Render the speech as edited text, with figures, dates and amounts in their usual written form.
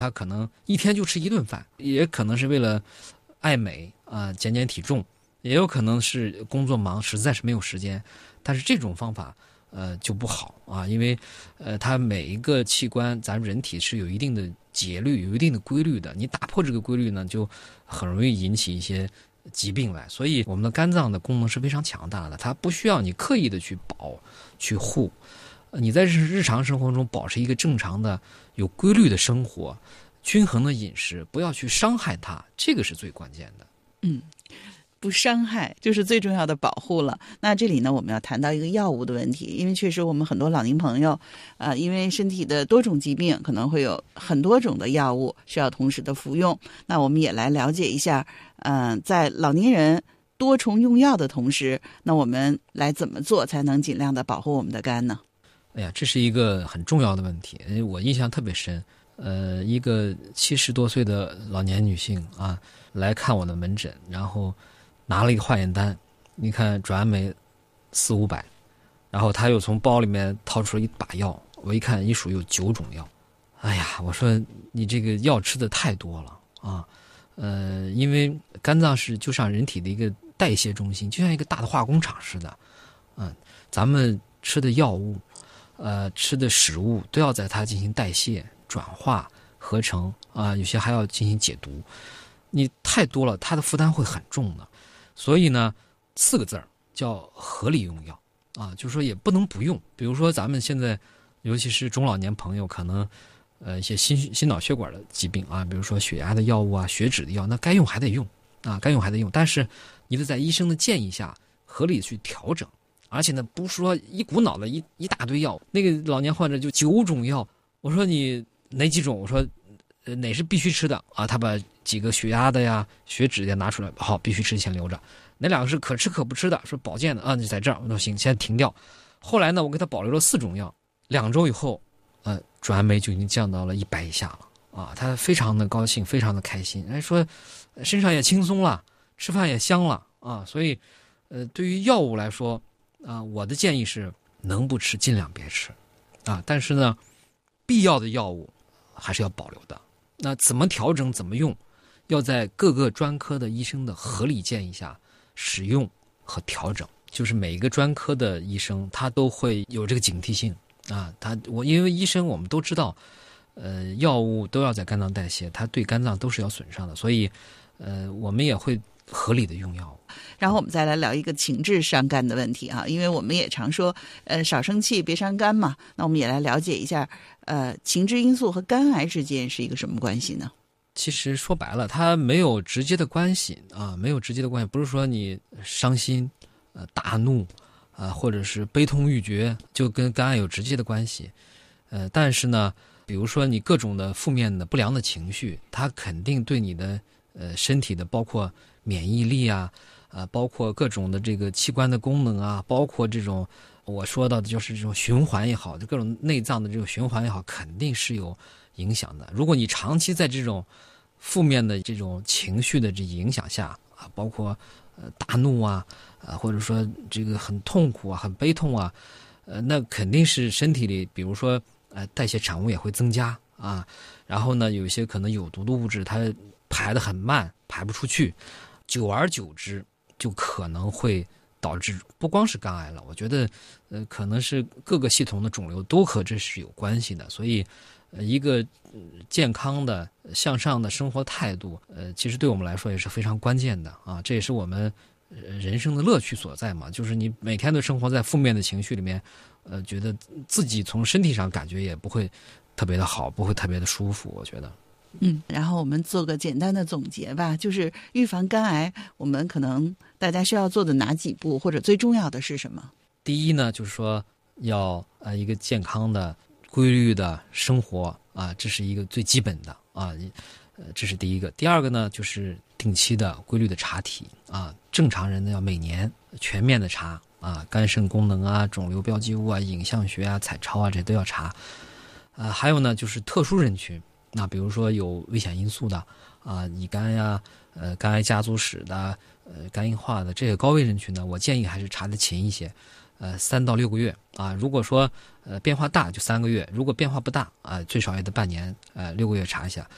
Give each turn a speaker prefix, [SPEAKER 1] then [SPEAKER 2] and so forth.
[SPEAKER 1] 他可能一天就吃一顿饭，也可能是为了爱美啊，减减体重，也有可能是工作忙，实在是没有时间。但是这种方法就不好啊，因为它每一个器官，咱人体是有一定的节律，有一定的规律的。你打破这个规律呢，就很容易引起一些疾病来。所以我们的肝脏的功能是非常强大的，它不需要你刻意的去保去护。你在日常生活中保持一个正常的、有规律的生活，均衡的饮食，不要去伤害它，这个是最关键的。
[SPEAKER 2] 不伤害就是最重要的保护了。那这里呢，我们要谈到一个药物的问题，因为确实我们很多老年朋友，因为身体的多种疾病，可能会有很多种的药物需要同时的服用。那我们也来了解一下，在老年人多重用药的同时，那我们来怎么做才能尽量的保护我们的肝呢？
[SPEAKER 1] 哎呀，这是一个很重要的问题，我印象特别深。一个70多岁的老年女性啊，来看我的门诊，然后拿了一个化验单，你看转氨酶400-500，然后她又从包里面掏出了一把药，我一看一数有9种药。哎呀，我说你这个药吃的太多了啊！因为肝脏就像人体的一个代谢中心，就像一个大的化工厂似的。咱们吃的药物，吃的食物都要在它进行代谢、转化、合成啊，有些还要进行解毒。你太多了，它的负担会很重的。所以呢，4个字儿叫合理用药啊，就是说也不能不用。比如说咱们现在，尤其是中老年朋友，可能一些心脑血管的疾病啊，比如说血压的药物啊、血脂的药，那该用还得用啊，该用还得用。但是你得在医生的建议下合理去调整，而且呢，不是说一股脑的一大堆药。那个老年患者就9种药，我说你哪几种？我说哪是必须吃的啊？他把几个血压的呀、血脂的拿出来，好，必须吃先留着。哪2个是可吃可不吃的，说保健的啊，你在这儿，我说行，先停掉。后来呢，我给他保留了4种药，2周以后，转氨酶就已经降到了100以下了啊，他非常的高兴，非常的开心，说身上也轻松了，吃饭也香了啊。所以，对于药物来说啊，我的建议是能不吃尽量别吃啊，但是呢，必要的药物还是要保留的。那怎么调整怎么用，要在各个专科的医生的合理建议下使用和调整。就是每一个专科的医生他都会有这个警惕性啊，因为医生我们都知道，药物都要在肝脏代谢，它对肝脏都是要损伤的，所以我们也会合理的用药物。
[SPEAKER 2] 然后我们再来聊一个情志伤肝的问题啊，因为我们也常说少生气别伤肝嘛。那我们也来了解一下情志因素和肝癌之间是一个什么关系呢？
[SPEAKER 1] 其实说白了，它没有直接的关系啊，没有直接的关系。不是说你伤心、大怒或者是悲痛欲绝就跟肝癌有直接的关系。但是呢，比如说你各种的负面的不良的情绪，它肯定对你的身体的包括免疫力啊，包括各种的这个器官的功能啊，包括这种我说到的就是这种循环也好，就各种内脏的这种循环也好，肯定是有影响的。如果你长期在这种负面的这种情绪的这影响下啊，包括大怒啊，或者说这个很痛苦啊、很悲痛啊，那肯定是身体里，比如说代谢产物也会增加啊，然后呢，有一些可能有毒的物质它排得很慢，排不出去，久而久之就可能会导致不光是肝癌了，我觉得可能是各个系统的肿瘤都和这是有关系的。所以一个健康的向上的生活态度其实对我们来说也是非常关键的啊，这也是我们人生的乐趣所在嘛。就是你每天都生活在负面的情绪里面，觉得自己从身体上感觉也不会特别的好，不会特别的舒服，我觉得。
[SPEAKER 2] 然后我们做个简单的总结吧，就是预防肝癌，我们可能大家需要做的哪几步，或者最重要的是什么？
[SPEAKER 1] 第一呢，就是说要一个健康的、规律的生活啊，这是一个最基本的啊，这是第一个。第二个呢，就是定期的、规律的查体啊，正常人呢要每年全面的查啊，肝肾功能啊、肿瘤标记物啊、影像学啊、彩超啊，这都要查。还有呢，就是特殊人群。那比如说有危险因素的啊，乙肝呀、肝癌家族史的、肝硬化的这些高危人群呢，我建议还是查得勤一些，3到6个月啊。如果说变化大就3个月，如果变化不大啊，最少也得半年，6个月查一下。